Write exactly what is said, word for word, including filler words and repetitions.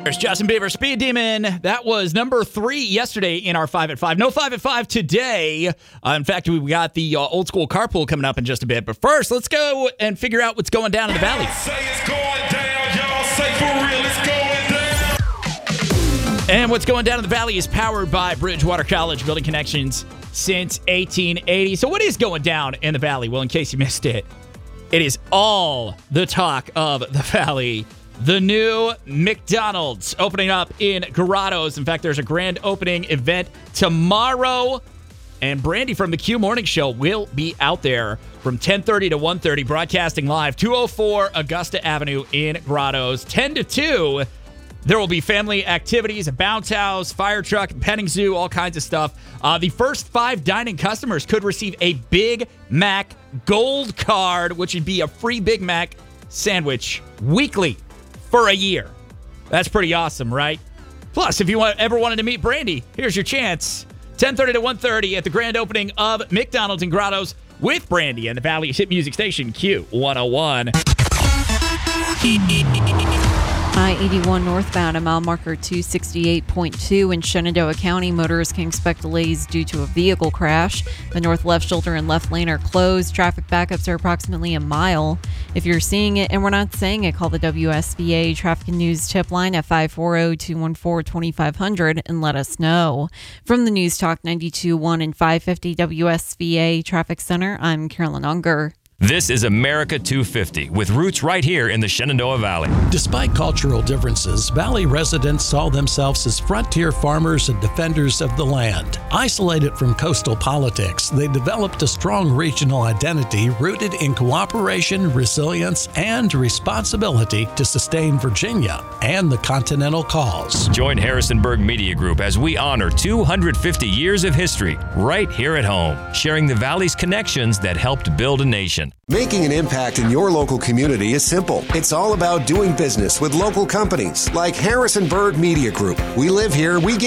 There's Justin Bieber, Speed Demon. That was number three yesterday in our five at five. No five at five today. Uh, in fact, we got the uh, old school carpool coming up in just a bit. But first, let's go and figure out what's going down in the valley. Y'all say it's going down. Y'all say for real it's going down. And what's going down in the valley is powered by Bridgewater College, building connections since eighteen eighty. So what is going down in the valley? Well, in case you missed it, it is all the talk of the valley. The new McDonald's opening up in Grottoes. In fact, there's a grand opening event tomorrow. And Brandy from the Q Morning Show will be out there from ten thirty to one thirty, broadcasting live, two oh four Augusta Avenue in Grottoes. ten to two, there will be family activities, a bounce house, fire truck, petting zoo, all kinds of stuff. Uh, the first five dining customers could receive a Big Mac Gold Card, which would be a free Big Mac sandwich weekly for a year. That's pretty awesome, right? Plus, if you want, ever wanted to meet Brandy, here's your chance. ten thirty to one thirty at the grand opening of McDonald's in Grottoes with Brandy and the Valley's hit music station, Q one oh one. I eighty-one northbound at mile marker two sixty-eight point two in Shenandoah County. Motorists can expect delays due to a vehicle crash. The north left shoulder and left lane are closed. Traffic backups are approximately a mile. If you're seeing it and we're not saying it, call the W S V A Traffic and News tip line at five four zero, two one four, two five zero zero and let us know. From the News Talk ninety-two point one and five fifty W S V A Traffic Center, I'm Carolyn Unger. This is America two fifty, with roots right here in the Shenandoah Valley. Despite cultural differences, Valley residents saw themselves as frontier farmers and defenders of the land. Isolated from coastal politics, they developed a strong regional identity rooted in cooperation, resilience, and responsibility to sustain Virginia and the continental cause. Join Harrisonburg Media Group as we honor two hundred fifty years of history right here at home, sharing the Valley's connections that helped build a nation. Making an impact in your local community is simple. It's all about doing business with local companies like Harrisonburg Media Group. We live here, we get